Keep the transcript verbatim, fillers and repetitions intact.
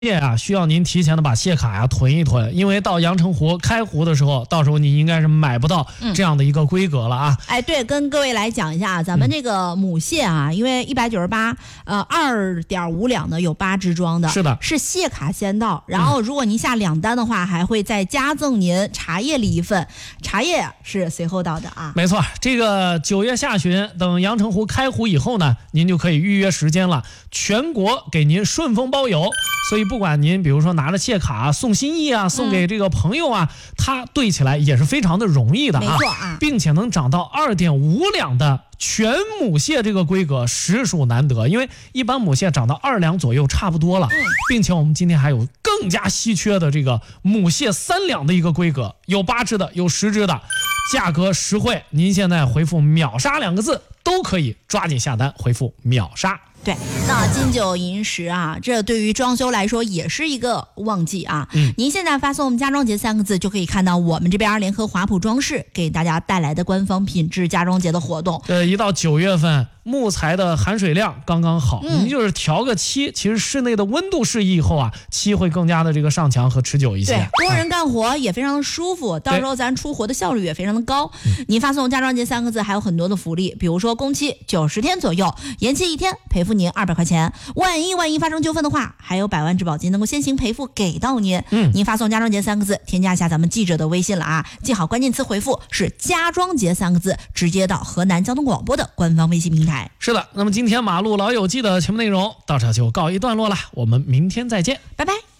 蟹啊，需要您提前的把蟹卡呀囤一囤，因为到阳澄湖开湖的时候，到时候您应该是买不到这样的一个规格了啊。 嗯、哎，对，跟各位来讲一下，咱们这个母蟹啊，嗯、因为一百九十八，呃，二点五两的有八只装的， 是的， 是蟹卡先到，然后如果您下两单的话，嗯、还会再加赠您茶叶礼一份，茶叶是随后到的啊。 没错，这个九月下旬等阳澄湖开湖以后呢，您就可以预约时间了，全国给您顺丰包邮，所以不管您比如说拿着蟹卡送心意啊，送给这个朋友啊，嗯、它对起来也是非常的容易的啊， 没错啊， 并且能长到二点五两的全母蟹这个规格实属难得，因为一般母蟹长到二两左右差不多了，嗯、并且我们今天还有更加稀缺的这个母蟹三两的一个规格，有八只的，有十只的，价格实惠，您现在回复秒杀两个字都可以抓紧下单，回复秒杀。 对，那金九银十啊，这对于装修来说也是一个旺季啊。嗯，您现在发送家装节三个字，就可以看到我们这边联合华普装饰给大家带来的官方品质家装节的活动。 这一到九月份，木材的含水量刚刚好，您、嗯、就是调个漆，其实室内的温度适宜以后啊，漆会更加的这个上墙和持久一些。 对，工人干活也非常的舒服，到时候咱出活的效率也非常的高。您发送家装节三个字，还有很多的福利，比如说工期九十天左右，延期一天赔付您二百块钱。万一万一发生纠纷的话，还有百万质保金能够先行赔付给到您。嗯，您发送家装节三个字，添加一下咱们记者的微信了啊，记好关键词回复是家装节三个字，直接到河南交通广播的官方微信平台。 是的，那么今天马路老友记的全部内容到这就告一段落了，我们明天再见， 拜拜。